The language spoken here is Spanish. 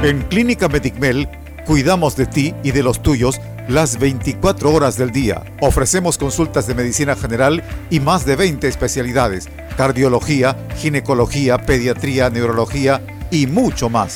En Clínica Medicmel cuidamos de ti y de los tuyos las 24 horas del día. Ofrecemos consultas de medicina general y más de 20 especialidades, cardiología, ginecología, pediatría, neurología y mucho más.